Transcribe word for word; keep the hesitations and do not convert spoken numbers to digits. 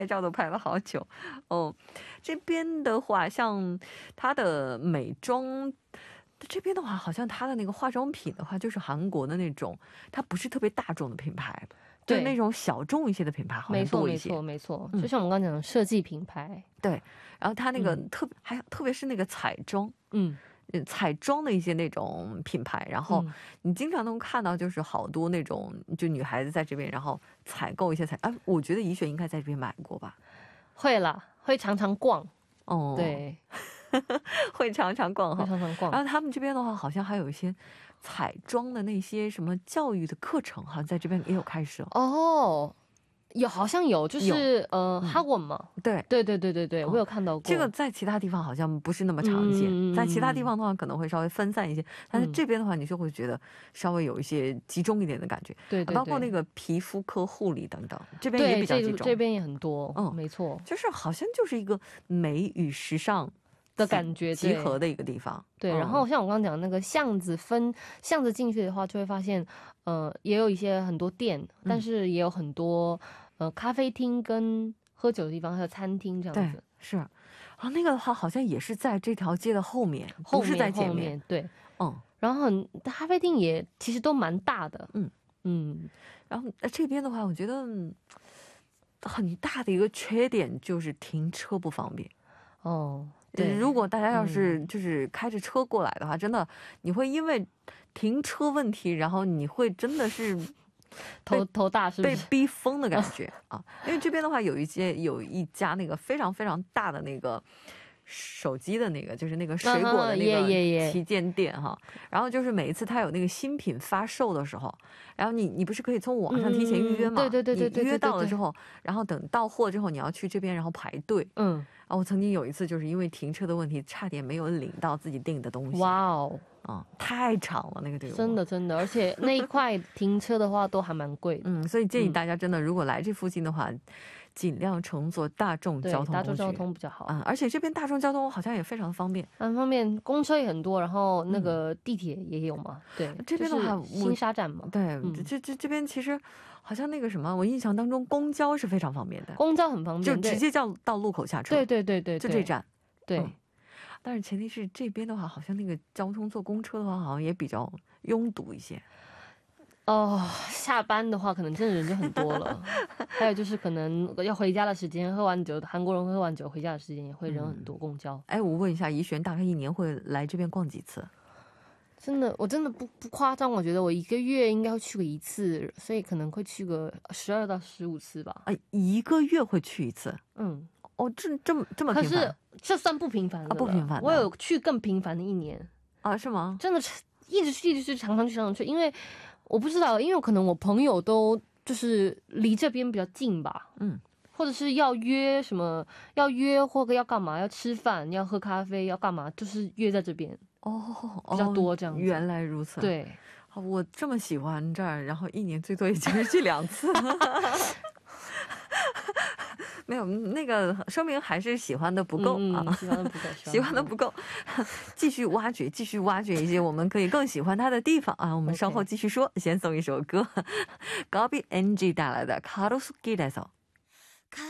拍照都拍了好久。哦，这边的话像它的美妆，这边的话好像它的那个化妆品的话就是韩国的那种，它不是特别大众的品牌，就是那种小众一些的品牌好像多一些。 没错没错没错，就像我们刚刚讲的设计品牌。 对，然后它那个特别还特别是那个彩妆，嗯，彩妆的一些那种品牌，然后你经常能看到就是好多那种就女孩子在这边然后采购一些彩，哎，我觉得怡雪应该在这边买过吧。 会啦，会常常逛。哦，对， 会常常逛哈， 会常常逛。 然后他们这边的话好像还有一些彩妆的那些什么教育的课程，好像在这边也有开设。哦， 有，好像有，就是呃哈文嘛。对对对对对对，我有看到过。这个在其他地方好像不是那么常见，在其他地方的话可能会稍微分散一些，但是这边的话你就会觉得稍微有一些集中一点的感觉。对对对，包括那个皮肤科护理等等，这边也比较集中。这边也很多，嗯，没错，就是好像就是一个美与时尚的感觉集合的一个地方。对，然后像我刚刚讲那个巷子分巷子进去的话，就会发现呃也有一些很多店，但是也有很多呃咖啡厅跟喝酒的地方，还有餐厅这样子。对，是啊，那个的话好像也是在这条街的后面，不是在前面。对，嗯，然后很咖啡厅也其实都蛮大的。嗯嗯，然后这边的话我觉得很大的一个缺点就是停车不方便。哦，对，如果大家要是就是开着车过来的话，真的你会因为停车问题，然后你会真的是头头大，是不是被逼疯的感觉啊？因为这边的话有一些有一家那个非常非常大的那个手机的那个就是那个水果的那个旗舰店哈，然后就是每一次他有那个新品发售的时候，然后你你不是可以从网上提前预约嘛？对对对对，约到了之后，然后等到货之后你要去这边然后排队。嗯。啊，我曾经有一次就是因为停车的问题，差点没有领到自己订的东西。哇哦，啊，太长了那个队伍，真的真的，而且那一块停车的话都还蛮贵的。嗯，所以建议大家真的如果来这附近的话，尽量乘坐大众交通工具，大众交通比较好啊。而且这边大众交通好像也非常方便，很方便，公车也很多，然后那个地铁也有嘛。对，这边的话新沙站嘛。对，这这这边其实好像那个什么，我印象当中公交是非常方便的，公交很方便，就直接叫到路口下车。对对对对，就这站。对，但是前提是这边的话，好像那个交通坐公车的话，好像也比较拥堵一些。哦，下班的话可能真的人就很多了。还有就是可能要回家的时间，喝完酒，韩国人喝完酒回家的时间也会人很多。公交。哎，我问一下怡璇，大概一年会来这边逛几次？真的，我真的不不夸张，我觉得我一个月应该会去个一次，所以可能会去个十二到十五次吧。啊，一个月会去一次？嗯。哦，这这么这么频繁？可是这算不频繁的了，不频繁。我有去更频繁的一年啊，是吗？真的一直去一直去，常常去常常去，因为我不知道，因为可能我朋友都就是离这边比较近吧，嗯，或者是要约什么要约或者要干嘛，要吃饭要喝咖啡要干嘛，就是约在这边。哦，比较多这样子。原来如此。对，我这么喜欢这儿，然后一年最多也就是去两次。没有，那个说明还是喜欢的不够啊，喜欢的不够，喜欢的不够，继续挖掘，继续挖掘一些我们可以更喜欢它的地方啊。我们稍后继续说，先送一首歌，高比 N G 带来的《가로수길에서》。